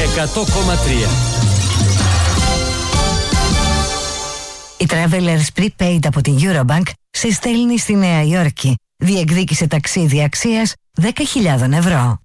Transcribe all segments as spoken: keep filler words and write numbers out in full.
εκατό κόμμα τρία. Η Travelers Prepaid από την Eurobank σε στέλνει στη Νέα Υόρκη. Διεκδίκησε ταξίδι αξίας δέκα χιλιάδες ευρώ.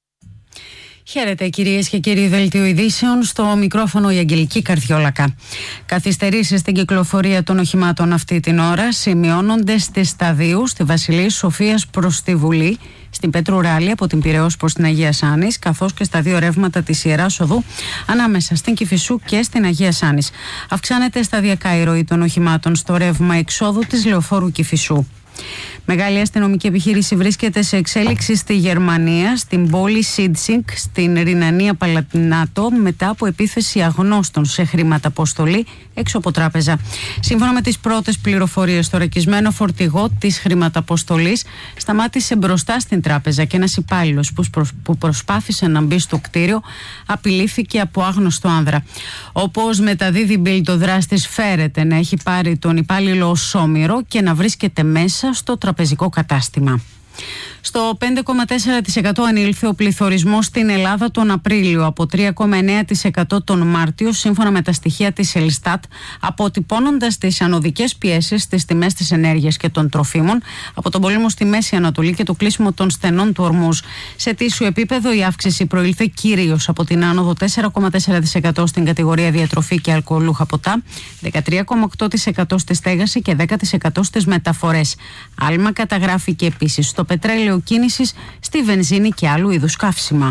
Χαίρετε κυρίες και κύριοι, δελτίο ειδήσεων, στο μικρόφωνο η Αγγελική Καρδιόλακα. Καθυστερήσεις στην κυκλοφορία των οχημάτων αυτή την ώρα σημειώνονται στις σταδίου στη Βασιλής Σοφίας προς τη Βουλή, στην Πέτρου Ράλη από την Πειραιώς προς την Αγία Σάνης, καθώς και στα δύο ρεύματα της Ιεράς Οδού ανάμεσα στην Κηφισού και στην Αγία Σάνης. Αυξάνεται σταδιακά η ροή των οχημάτων στο ρεύμα εξόδου της Λεωφόρου Κηφισού. Μεγάλη αστυνομική επιχείρηση βρίσκεται σε εξέλιξη στη Γερμανία, στην πόλη Σίντσινγκ, στην Ρινανία Παλατινάτο, μετά από επίθεση αγνώστων σε χρηματαποστολή έξω από τράπεζα. Σύμφωνα με τις πρώτες πληροφορίες, το ρεκισμένο φορτηγό της χρηματαποστολής σταμάτησε μπροστά στην τράπεζα και ένας υπάλληλος που προσπάθησε να μπει στο κτίριο απειλήθηκε από άγνωστο άνδρα. Όπως μεταδίδει Bild, το δράστης φέρεται να έχει πάρει τον υπάλληλο ως όμηρο και να βρίσκεται μέσα στο τραπεζικό κατάστημα. Στο πέντε κόμμα τέσσερα τοις εκατό ανήλθε ο πληθωρισμός στην Ελλάδα τον Απρίλιο, από τρία κόμμα εννέα τοις εκατό τον Μάρτιο, σύμφωνα με τα στοιχεία της Ελστάτ, αποτυπώνοντας τις ανωδικές πιέσεις στις τιμές της ενέργειας και των τροφίμων από τον πόλεμο στη Μέση Ανατολή και το κλείσιμο των στενών του Ορμούζ. Σε ετήσιο επίπεδο, η αύξηση προήλθε κυρίως από την άνοδο τέσσερα κόμμα τέσσερα τοις εκατό στην κατηγορία διατροφή και αλκοολούχα ποτά, δεκατρία κόμμα οκτώ τοις εκατό στη στέγαση και δέκα τοις εκατό στις μεταφορές. Άλμα καταγράφηκε επίσης στο πετρέλαιο κίνησης, στη βενζίνη και άλλου είδους καύσιμα.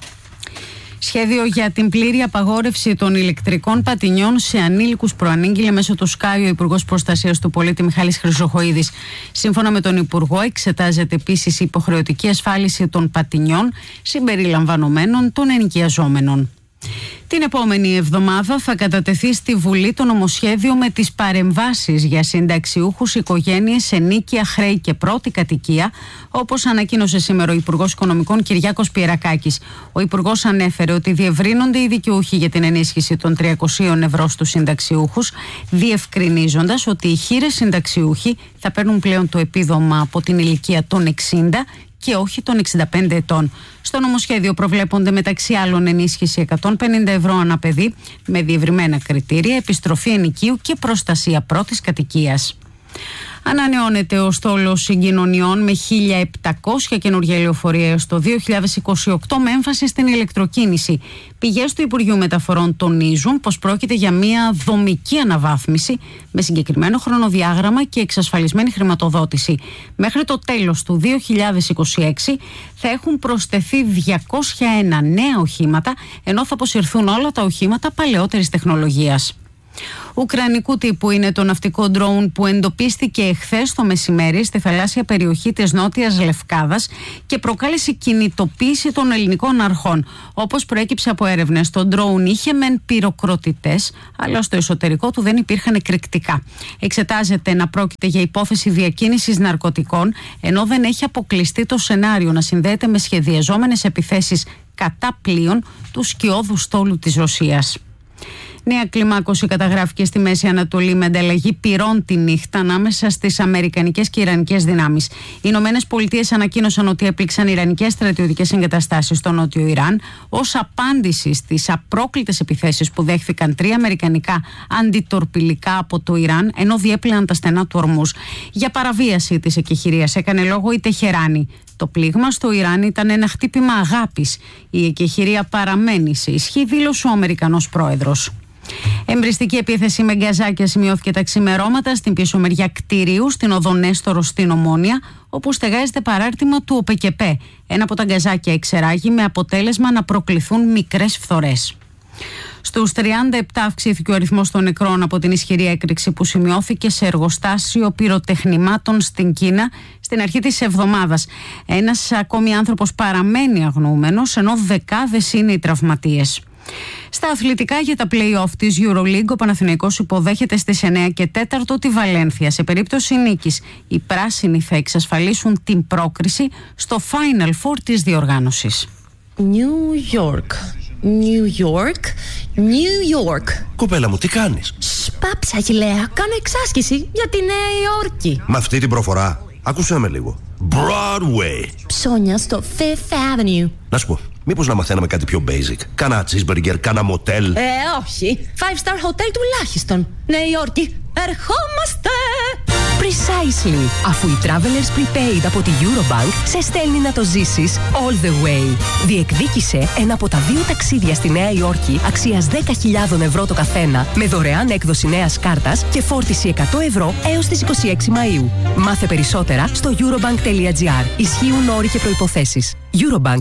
Σχέδιο για την πλήρη απαγόρευση των ηλεκτρικών πατινιών σε ανήλικους προανήγγειλε μέσω του Sky ο Υπουργός Προστασίας του Πολίτη Μιχάλης Χρυσοχοΐδης. Σύμφωνα με τον Υπουργό, εξετάζεται επίσης η υποχρεωτική ασφάλιση των πατινιών συμπεριλαμβανομένων των ενοικιαζόμενων. Την επόμενη εβδομάδα θα κατατεθεί στη Βουλή το νομοσχέδιο με τις παρεμβάσεις για συνταξιούχους οικογένειες σε νίκια, χρέη και πρώτη κατοικία, όπως ανακοίνωσε σήμερα ο Υπουργός Οικονομικών Κυριάκος Πιερακάκης. Ο Υπουργός ανέφερε ότι διευρύνονται οι δικαιούχοι για την ενίσχυση των τριακόσια ευρώ στους συνταξιούχους, διευκρινίζοντας ότι οι χήρες συνταξιούχοι θα παίρνουν πλέον το επίδομα από την ηλικία των εξήντα και όχι των εξήντα πέντε ετών. Στο νομοσχέδιο προβλέπονται μεταξύ άλλων ενίσχυση εκατόν πενήντα ευρώ ανά παιδί με διευρυμένα κριτήρια, επιστροφή ενοικίου και προστασία πρώτης κατοικίας. Ανανεώνεται ο στόλος συγκοινωνιών με χίλια επτακόσια καινούργια λεωφορεία έως το δύο χιλιάδες είκοσι οκτώ με έμφαση στην ηλεκτροκίνηση. Πηγές του Υπουργείου Μεταφορών τονίζουν πως πρόκειται για μια δομική αναβάθμιση με συγκεκριμένο χρονοδιάγραμμα και εξασφαλισμένη χρηματοδότηση. Μέχρι το τέλος του δύο χιλιάδες είκοσι έξι θα έχουν προσθεθεί διακόσια ένα νέα οχήματα, ενώ θα αποσυρθούν όλα τα οχήματα παλαιότερης τεχνολογίας. Ουκρανικού τύπου είναι το ναυτικό ντρόουν που εντοπίστηκε εχθές το μεσημέρι στη θαλάσσια περιοχή της Νότιας Λευκάδας και προκάλεσε κινητοποίηση των ελληνικών αρχών. Όπως προέκυψε από έρευνες, το ντρόουν είχε μεν πυροκροτητές, αλλά στο εσωτερικό του δεν υπήρχαν εκρηκτικά. Εξετάζεται να πρόκειται για υπόθεση διακίνησης ναρκωτικών, ενώ δεν έχει αποκλειστεί το σενάριο να συνδέεται με σχεδιαζόμενες επιθέσεις κατά πλοίων του σκιώδου στόλου της Ρωσίας. Νέα κλιμάκωση καταγράφηκε στη Μέση Ανατολή με ανταλλαγή πυρών τη νύχτα ανάμεσα στις αμερικανικές και ιρανικές δυνάμεις. Οι Ηνωμένες Πολιτείες ανακοίνωσαν ότι έπληξαν ιρανικές στρατιωτικές εγκαταστάσεις στο νότιο Ιράν ως απάντηση στις απρόκλητες επιθέσεις που δέχθηκαν τρία αμερικανικά αντιτορπιλικά από το Ιράν, ενώ διέπλαιναν τα στενά του Ορμούζ. Για παραβίαση της εκεχηρίας έκανε λόγο η Τεχεράνη. Το πλήγμα στο Ιράν ήταν ένα χτύπημα αγάπης. Η εκεχηρία παραμένει σε ισχύ, δήλωσε ο Αμερικανός πρόεδρος. Εμπριστική επίθεση με γκαζάκια σημειώθηκε τα ξημερώματα στην πίσω μεριά κτηρίου στην οδό Νέστορο στην Ομόνια, όπου στεγάζεται παράρτημα του ΟΠΕΚΕΠΕ. Ένα από τα γκαζάκια εξεράγει με αποτέλεσμα να προκληθούν μικρές φθορές. Στους τριάντα επτά αυξήθηκε ο αριθμός των νεκρών από την ισχυρή έκρηξη που σημειώθηκε σε εργοστάσιο πυροτεχνημάτων στην Κίνα στην αρχή της εβδομάδας. Ένας ακόμη άνθρωπος παραμένει αγνοούμενος, ενώ δεκάδες είναι οι τραυματίες. Στα αθλητικά, για τα play-off της EuroLeague, ο Παναθηναϊκός υποδέχεται στις εννέα και τέσσερα τη Βαλένθια. Σε περίπτωση νίκης, οι πράσινοι θα εξασφαλίσουν την πρόκριση στο Final Four της διοργάνωσης. New York, New York, New York. Κοπέλα μου, τι κάνεις? Σπάψα, Αγιλέα, κάνω εξάσκηση για τη Νέα Υόρκη. Με αυτή την προφορά, άκουσέ με λίγο. Broadway. Ψώνια στο Fifth Avenue. Να σου πω, Μήπως να μαθαίναμε κάτι πιο basic? Κάνα cheeseburger, κάνα μοτέλ. Ε, όχι. Five star hotel τουλάχιστον. Νέα Υόρκη, ερχόμαστε! Precisely. Αφού η Travelers Prepaid από τη Eurobank σε στέλνει να το ζήσεις all the way. Διεκδίκησε ένα από τα δύο ταξίδια στη Νέα Υόρκη αξίας δέκα χιλιάδες ευρώ το καθένα, με δωρεάν έκδοση νέας κάρτας και φόρτιση εκατό ευρώ έως τις είκοσι έξι Μαΐου. Μάθε περισσότερα στο eurobank τελεία gr. Ισχύουν όροι και προϋποθέσεις. Eurobank.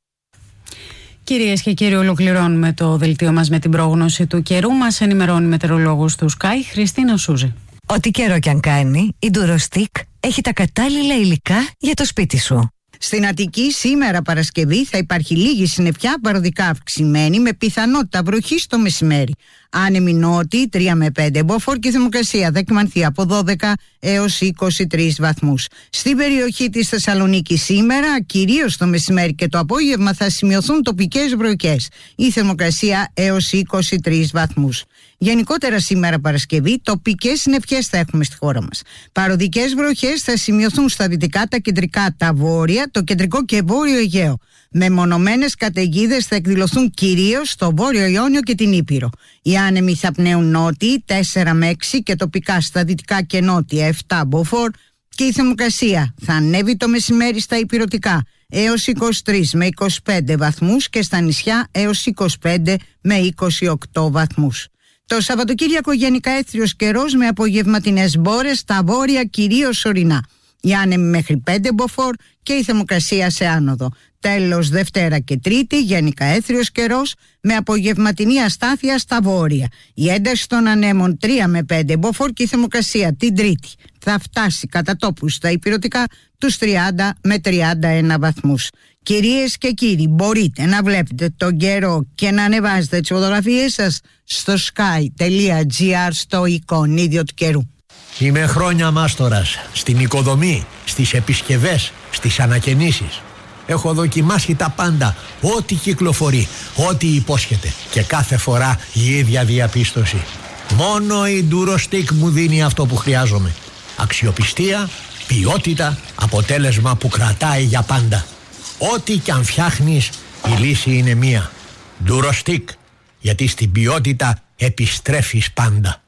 Κυρίες και κύριοι, ολοκληρώνουμε το δελτίο μας με την πρόγνωση του καιρού. Μας ενημερώνει η μετεωρολόγος του Sky, Χριστίνα Σούζη. Ό,τι καιρό κι αν κάνει, η Durostick έχει τα κατάλληλα υλικά για το σπίτι σου. Στην Αττική σήμερα Παρασκευή θα υπάρχει λίγη συννεφιά, παροδικά αυξημένη, με πιθανότητα βροχή στο μεσημέρι. Άνεμη νότη τρία με πέντε, μποφόρ και θερμοκρασία θα κυμανθεί από δώδεκα έως είκοσι τρεις βαθμούς. Στην περιοχή της Θεσσαλονίκης σήμερα, κυρίως το μεσημέρι και το απόγευμα, θα σημειωθούν τοπικές βροχές. Η θερμοκρασία έως είκοσι τρεις βαθμούς. Γενικότερα σήμερα Παρασκευή, τοπικές συννεφιές θα έχουμε στη χώρα μας. Παροδικές βροχές θα σημειωθούν στα δυτικά, τα κεντρικά, τα βόρεια, το κεντρικό και βόρειο Αιγαίο. Μεμονωμένες καταιγίδες θα εκδηλωθούν κυρίως στο βόρειο Ιόνιο και την Ήπειρο. Οι άνεμοι θα πνέουν νότιοι τέσσερα με έξι και τοπικά στα δυτικά και νότια επτά μποφόρ, και η θερμοκρασία θα ανέβει το μεσημέρι στα ηπειρωτικά έως είκοσι τρεις με είκοσι πέντε βαθμούς και στα νησιά έως είκοσι πέντε με είκοσι οκτώ βαθμούς. Το Σαββατοκύριακο γενικά έθριος καιρός με απογευματινές μπόρες στα βόρεια, κυρίως ορεινά. Οι άνεμοι μέχρι πέντε μποφόρ και η θερμοκρασία σε άνοδο. Τέλος Δευτέρα και Τρίτη γενικά έθριος καιρός με απογευματινή αστάθεια στα βόρεια. Η ένταση των ανέμων τρία με πέντε μποφόρ και η θερμοκρασία την Τρίτη θα φτάσει κατά τόπους στα ηπειρωτικά τους τριάντα με τριάντα ένα βαθμούς. Κυρίες και κύριοι, μπορείτε να βλέπετε τον καιρό και να ανεβάζετε τις φωτογραφίες σας στο sky τελεία gr, στο εικονίδιο του καιρού. Είμαι χρόνια μάστορας στην οικοδομή, στις επισκευές, στις ανακαινήσεις. Έχω δοκιμάσει τα πάντα, ό,τι κυκλοφορεί, ό,τι υπόσχεται, και κάθε φορά η ίδια διαπίστωση. Μόνο η Durostick μου δίνει αυτό που χρειάζομαι. Αξιοπιστία, ποιότητα, αποτέλεσμα που κρατάει για πάντα. Ό,τι κι αν φτιάχνεις, η λύση είναι μία. Durostick, γιατί στην ποιότητα επιστρέφεις πάντα.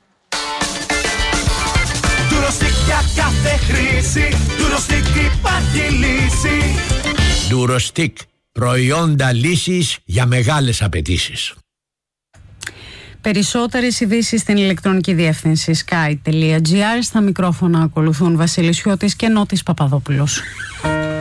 Durostick για κάθε χρήση, Durostick υπάρχει λύση. Durostick, προϊόντα λύσης για μεγάλες απαιτήσεις. Περισσότερες ειδήσεις στην ηλεκτρονική διεύθυνση sky τελεία gr. Στα μικρόφωνα ακολουθούν Βασίλης Χιώτης και Νότης Παπαδόπουλος.